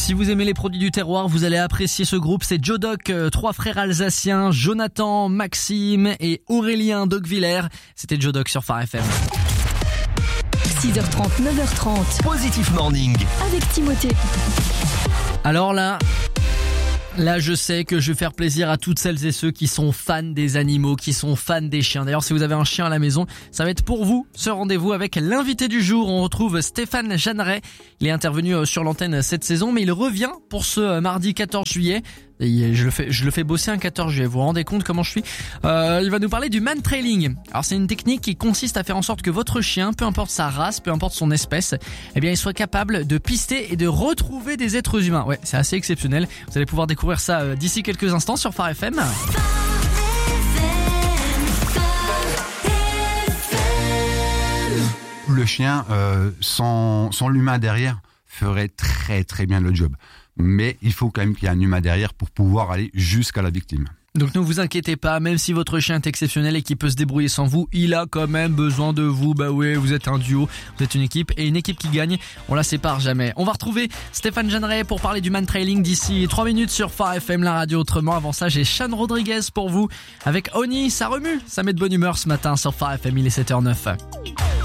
Si vous aimez les produits du terroir, vous allez apprécier ce groupe. C'est Joe Doc, 3 frères alsaciens, Jonathan, Maxime et Aurélien Docviller. C'était Joe Doc sur Phare FM. 6h30, 9h30. Positive Morning. Avec Timothée. Alors là, je sais que je vais faire plaisir à toutes celles et ceux qui sont fans des animaux, qui sont fans des chiens. D'ailleurs, si vous avez un chien à la maison, ça va être pour vous ce rendez-vous avec l'invité du jour. On retrouve Stéphane Jeanneret. Il est intervenu sur l'antenne cette saison, mais il revient pour ce mardi 14 juillet. Et je le fais bosser un 14 juillet. Vous vous rendez compte comment je suis? Il va nous parler du man trailing. Alors c'est une technique qui consiste à faire en sorte que votre chien, peu importe sa race, peu importe son espèce, eh bien il soit capable de pister et de retrouver des êtres humains. Ouais, c'est assez exceptionnel. Vous allez pouvoir découvrir ça d'ici quelques instants sur Phare FM. Le chien, sans l'humain derrière, ferait très très bien le job. Mais il faut quand même qu'il y ait un humain derrière pour pouvoir aller jusqu'à la victime. Donc ne vous inquiétez pas, même si votre chien est exceptionnel et qu'il peut se débrouiller sans vous, il a quand même besoin de vous. Bah ouais, vous êtes un duo, vous êtes une équipe, et une équipe qui gagne, on la sépare jamais. On va retrouver Stéphane Jeanneret pour parler du man trailing d'ici 3 minutes sur Phare FM, la radio autrement. Avant ça, j'ai Sean Rodriguez pour vous avec Oni. Ça remue, ça met de bonne humeur ce matin sur Phare FM, il est 7h09.